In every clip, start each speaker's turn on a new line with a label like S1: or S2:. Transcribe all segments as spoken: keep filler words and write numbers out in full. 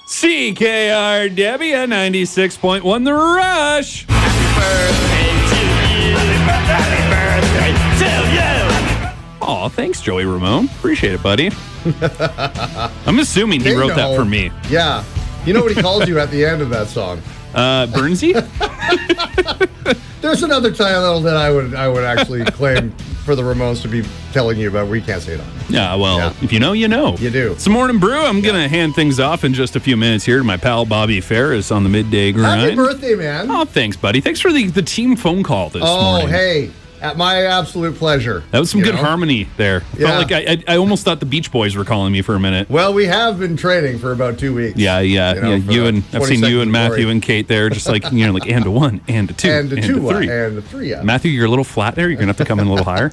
S1: C K R W ninety-six point one The Rush.
S2: Happy birthday to you. Happy birthday to you.
S1: Aw, thanks, Joey Ramone. Appreciate it, buddy. I'm assuming he
S3: They
S1: wrote
S3: know.
S1: that for me.
S3: Yeah. You know what he calls you at the end of that song?
S1: Uh, Bernsey?
S3: There's another title that I would I would actually claim for the Ramones to be telling you about. We can't say it on.
S1: Yeah, well,
S3: Yeah.
S1: if you know, you know.
S3: You do.
S1: It's the Morning Brew. I'm going to hand things off in just a few minutes here to my pal Bobby Ferris on the midday grind.
S3: Happy birthday, man.
S1: Oh, thanks, buddy. Thanks for the, the team phone call this
S3: Oh,
S1: morning.
S3: hey. At my absolute pleasure.
S1: That was some
S3: You
S1: good
S3: know?
S1: harmony there. I
S3: Yeah.
S1: Felt like I, I, I almost thought the Beach Boys were calling me for a minute.
S3: Well, we have been training for about two weeks.
S1: Yeah, yeah,
S3: You know,
S1: yeah.
S3: for
S1: You
S3: the
S1: and I've
S3: twenty
S1: seen you
S3: seconds
S1: and
S3: of
S1: Matthew
S3: glory.
S1: and Kate there, just like you know, like and a one, and a two,
S3: And a two,
S1: a three.
S3: and a three, yeah.
S1: Matthew, you're a little flat there. You're gonna have to come in a little higher.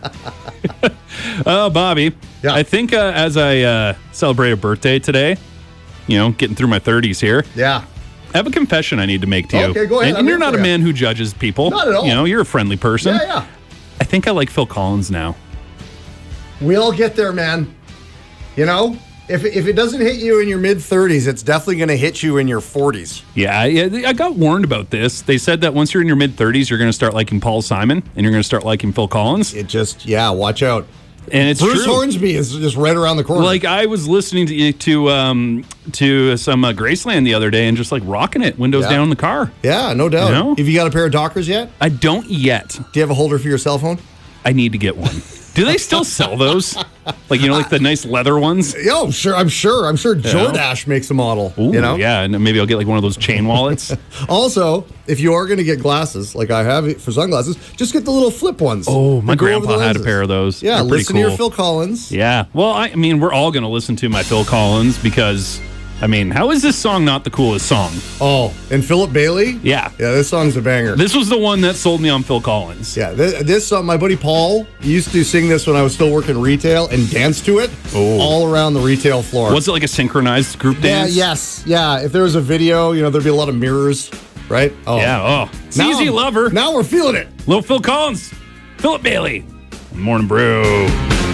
S1: Oh, Bobby.
S3: Yeah.
S1: I think uh, as I uh, celebrate a birthday today, you know, getting through my thirties here,
S3: Yeah.
S1: I have a confession I need to make to you.
S3: Okay, go ahead.
S1: And,
S3: I'm
S1: and you're
S3: here
S1: not
S3: for
S1: a
S3: you.
S1: man who judges people.
S3: Not at all.
S1: You know, you're a friendly person.
S3: Yeah, yeah.
S1: I think I like Phil Collins now.
S3: We'll get there, man. You know, if if it doesn't hit you in your mid thirties, it's definitely going to hit you in your forties.
S1: Yeah, I, I got warned about this. They said that once you're in your mid thirties, you're going to start liking Paul Simon and you're going to start liking Phil Collins.
S3: It just, yeah, watch out.
S1: And it's
S3: Bruce
S1: true.
S3: Hornsby is just right around the corner.
S1: Like I was listening to to um to some uh, Graceland the other day and just like rocking it, windows
S3: Yeah.
S1: down in the car.
S3: yeah, no doubt.
S1: You know?
S3: Have you got a pair of Dockers yet?
S1: I don't yet.
S3: Do you have a holder for your cell phone?
S1: I need to get one. Do they still sell those? Like you know, like the nice leather ones.
S3: Yo, sure. I'm sure. I'm sure Jordache makes a model.
S1: Ooh,
S3: you know.
S1: yeah, and maybe I'll get like one of those chain wallets.
S3: Also, if you are going to get glasses, like I have for sunglasses, just get the little flip ones.
S1: Oh, my
S3: that go over
S1: grandpa
S3: the
S1: had a
S3: lenses.
S1: pair of those.
S3: Yeah,
S1: They're pretty
S3: listen to your
S1: cool.
S3: Phil Collins.
S1: Yeah. Well, I, I mean, we're all going to listen to my Phil Collins because, I mean, how is this song not the coolest song?
S3: Oh, and Philip Bailey.
S1: Yeah.
S3: Yeah, this song's a banger.
S1: This was the one that sold me on Phil Collins.
S3: Yeah, this, this song, my buddy Paul used to sing this when I was still working retail and dance to it
S1: Oh.
S3: all around the retail floor.
S1: Was it like a synchronized group
S3: yeah,
S1: dance?
S3: yes, yeah. If there was a video, you know, there'd be a lot of mirrors, right? Oh,
S1: Yeah. Oh, it's
S3: Now
S1: easy,
S3: I'm-
S1: lover.
S3: Now we're feeling it.
S1: Little Phil Collins, Philip Bailey, Morning Brew.